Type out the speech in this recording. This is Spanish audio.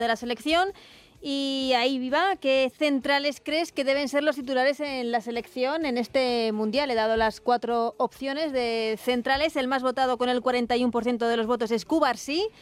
de la selección. Y ahí, Viva, ¿qué centrales crees que deben ser los titulares en la selección en este Mundial? He dado las 4 opciones de centrales. El más votado con el 41% de los votos es Cubarsí.